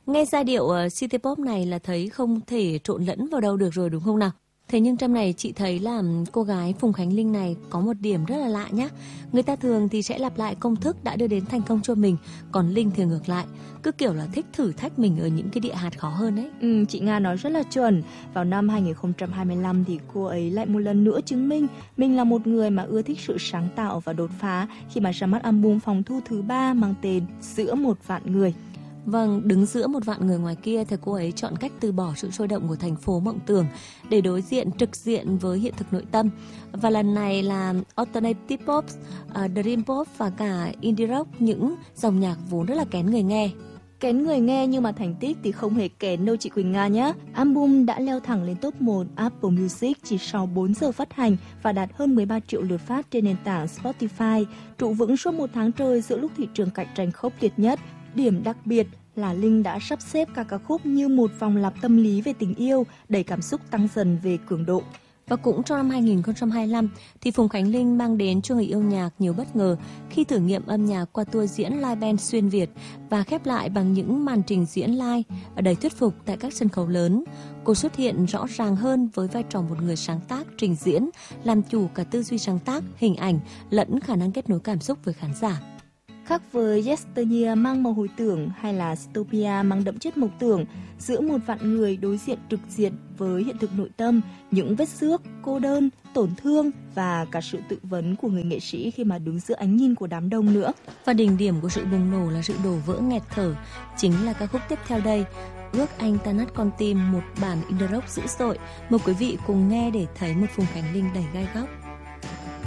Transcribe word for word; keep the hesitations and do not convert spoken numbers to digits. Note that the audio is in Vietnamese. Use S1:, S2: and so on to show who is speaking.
S1: Nghe giai điệu uh, City Pop này là thấy không thể trộn lẫn vào đâu được rồi đúng không nào? Thế nhưng trong này chị thấy là cô gái Phùng Khánh Linh này có một điểm rất là lạ nhá. Người ta thường thì sẽ lặp lại công thức đã đưa đến thành công cho mình, còn Linh thì ngược lại, cứ kiểu là thích thử thách mình ở những cái địa hạt khó hơn ấy.
S2: Ừ, chị Nga nói rất là chuẩn. Vào năm hai không hai lăm thì cô ấy lại một lần nữa chứng minh mình là một người mà ưa thích sự sáng tạo và đột phá khi mà ra mắt album phòng thu thứ ba mang tên Giữa một vạn người.
S1: Vâng, đứng giữa một vạn người ngoài kia thì cô ấy chọn cách từ bỏ sự sôi động của thành phố mộng tưởng để đối diện trực diện với hiện thực nội tâm. Và lần này là alternative pop, uh, dream pop và cả indie rock, những dòng nhạc vốn rất là kén người nghe.
S2: Kén người nghe nhưng mà thành tích thì không hề kén đâu chị Quỳnh Nga nhé. Album đã leo thẳng lên top một Apple Music chỉ sau bốn giờ phát hành và đạt hơn mười ba triệu lượt phát trên nền tảng Spotify, trụ vững suốt một tháng trời giữa lúc thị trường cạnh tranh khốc liệt nhất. Điểm đặc biệt là Linh đã sắp xếp các ca khúc như một vòng lặp tâm lý về tình yêu, đẩy cảm xúc tăng dần về cường độ.
S1: Và cũng trong năm hai không hai lăm thì Phùng Khánh Linh mang đến cho người yêu nhạc nhiều bất ngờ khi thử nghiệm âm nhạc qua tour diễn live band xuyên Việt và khép lại bằng những màn trình diễn live đầy thuyết phục tại các sân khấu lớn. Cô xuất hiện rõ ràng hơn với vai trò một người sáng tác, trình diễn, làm chủ cả tư duy sáng tác, hình ảnh lẫn khả năng kết nối cảm xúc với khán giả.
S2: Khác với Yesteryear mang màu hồi tưởng hay là Stopia mang đậm chất mộng tưởng, Giữa một vạn người đối diện trực diện với hiện thực nội tâm, những vết xước, cô đơn, tổn thương và cả sự tự vấn của người nghệ sĩ khi mà đứng giữa ánh nhìn của đám đông nữa.
S1: Và đỉnh điểm của sự bùng nổ là sự đổ vỡ nghẹt thở, chính là ca khúc tiếp theo đây, Ước Anh Ta Nát Con Tim, một bản indie rock dữ dội. Mời quý vị cùng nghe để thấy một Phùng Khánh Linh đầy gai góc.